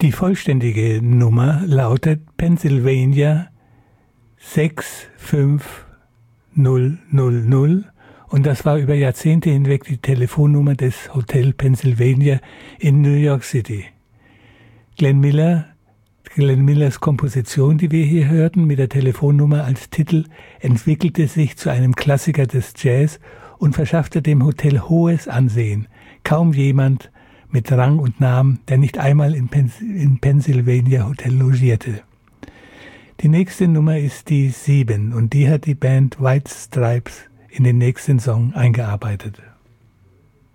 Die vollständige Nummer lautet Pennsylvania 65000 und das war über Jahrzehnte hinweg die Telefonnummer des Hotel Pennsylvania in New York City. Glenn Millers Komposition, die wir hier hörten, mit der Telefonnummer als Titel, entwickelte sich zu einem Klassiker des Jazz und verschaffte dem Hotel hohes Ansehen. Kaum jemand mit Rang und Namen, der nicht einmal im Pennsylvania Hotel logierte. Die nächste Nummer ist die 7 und die hat die Band White Stripes in den nächsten Song eingearbeitet.